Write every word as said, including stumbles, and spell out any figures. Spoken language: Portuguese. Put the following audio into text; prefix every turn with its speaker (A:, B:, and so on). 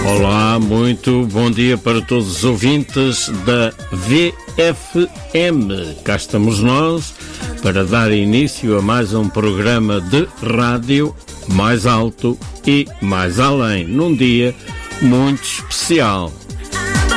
A: Olá, muito bom dia para todos os ouvintes da V F M. Cá estamos nós para dar início a mais um programa de rádio mais alto e mais além, num dia muito especial.